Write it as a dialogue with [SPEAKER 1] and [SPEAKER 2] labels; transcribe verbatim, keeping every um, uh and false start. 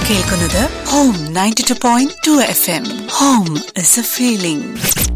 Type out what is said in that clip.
[SPEAKER 1] കേൾക്കുന്നത് home ninety two point two F M. Home is A feeling.